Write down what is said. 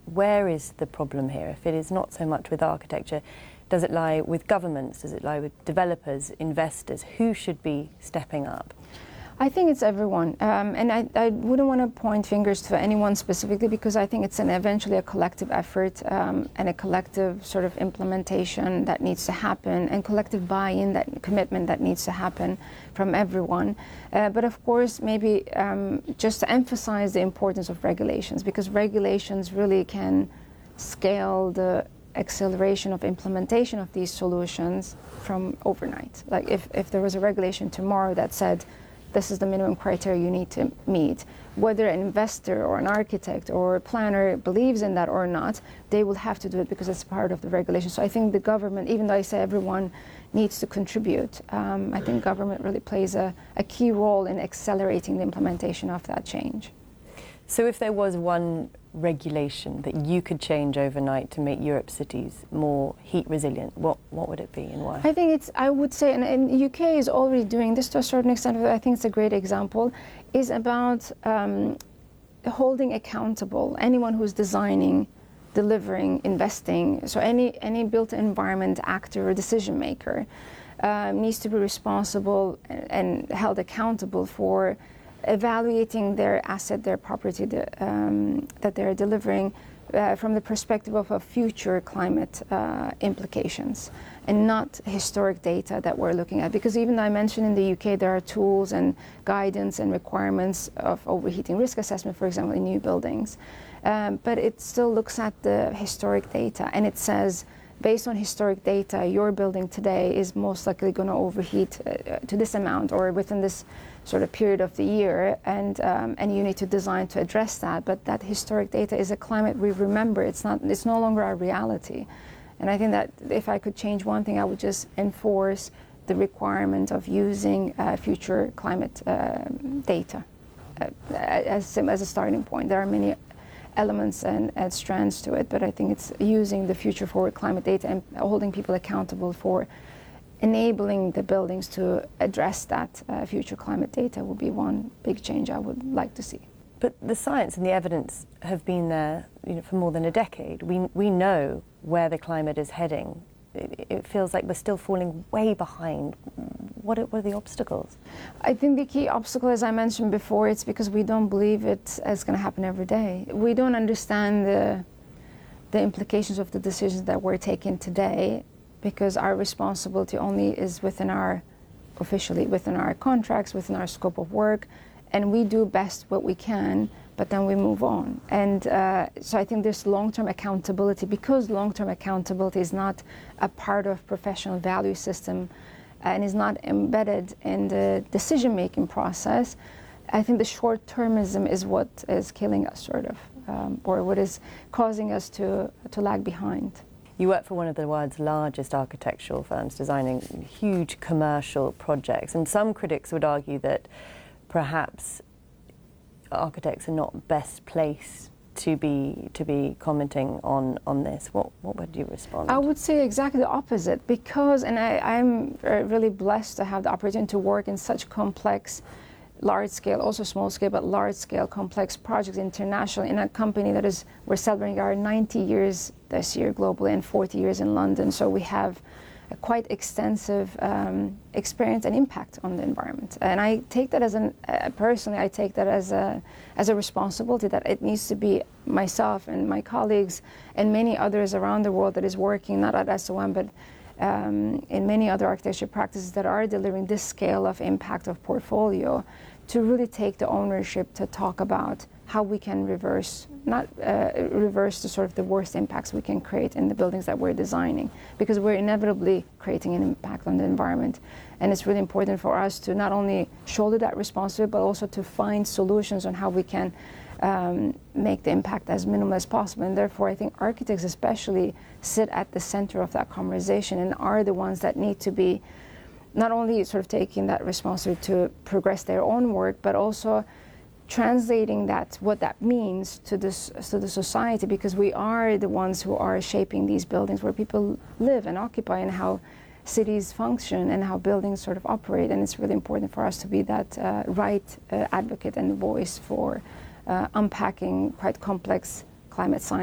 where is the problem here? If it is not so much with architecture, does it lie with governments? Does it lie with developers, investors? Who should be stepping up? I think it's everyone, and I wouldn't want to point fingers to anyone specifically, because I think it's eventually a collective effort and a collective sort of implementation that needs to happen, and collective buy-in, that commitment that needs to happen from everyone. But of course, maybe just to emphasize the importance of regulations, because regulations really can scale the acceleration of implementation of these solutions from overnight. Like if there was a regulation tomorrow that said, this is the minimum criteria you need to meet, whether an investor or an architect or a planner believes in that or not, they will have to do it because it's part of the regulation. So I think the government, even though I say everyone needs to contribute, I think government really plays a key role in accelerating the implementation of that change. So if there was one regulation that you could change overnight to make Europe's cities more heat resilient, what would it be and why? I think I would say, and the UK is already doing this to a certain extent, I think it's a great example, is about holding accountable anyone who's designing, delivering, investing. So any built environment actor or decision maker needs to be responsible and held accountable for evaluating their asset, their property that they're delivering from the perspective of a future climate implications, and not historic data that we're looking at. Because even though I mentioned in the UK there are tools and guidance and requirements of overheating risk assessment, for example, in new buildings, but it still looks at the historic data, and it says, based on historic data, your building today is most likely going to overheat to this amount or within this sort of period of the year, and you need to design to address that. But that historic data is a climate we remember. It's no longer our reality. And I think that if I could change one thing, I would just enforce the requirement of using future climate data as a starting point. There are many elements and strands to it, but I think it's using the future forward climate data and holding people accountable for enabling the buildings to address that future climate data will be one big change I would like to see. But the science and the evidence have been there, for more than a decade. We know where the climate is heading. It feels like we're still falling way behind. What are the obstacles? I think the key obstacle, as I mentioned before, it's because we don't believe it's going to happen every day. We don't understand the implications of the decisions that we're taking today, because our responsibility only is officially within our contracts, within our scope of work, and we do best what we can, but then we move on. And so I think there's long-term accountability, because long-term accountability is not a part of professional value system and is not embedded in the decision-making process. I think the short-termism is what is killing us, sort of, or what is causing us to lag behind. You work for one of the world's largest architectural firms, designing huge commercial projects, and some critics would argue that perhaps architects are not best placed to be commenting on this. What would you respond? I would say exactly the opposite, because, and I'm really blessed to have the opportunity to work in such complex, large scale, also small scale, but large scale complex projects internationally in a company that we're celebrating our 90 years this year globally and 40 years in London. So we have a quite extensive experience and impact on the environment. And I take that personally, I take that as a responsibility, that it needs to be myself and my colleagues and many others around the world that is working, not at SOM, but in many other architecture practices that are delivering this scale of impact of portfolio, to really take the ownership to talk about how we can reverse the sort of the worst impacts we can create in the buildings that we're designing, because we're inevitably creating an impact on the environment. And it's really important for us to not only shoulder that responsibility, but also to find solutions on how we can make the impact as minimal as possible. And therefore, I think architects especially sit at the center of that conversation and are the ones that need to be not only sort of taking that responsibility to progress their own work, but also translating what that means to the society, because we are the ones who are shaping these buildings where people live and occupy, and how cities function and how buildings sort of operate. And it's really important for us to be that right advocate and voice for unpacking quite complex climate science.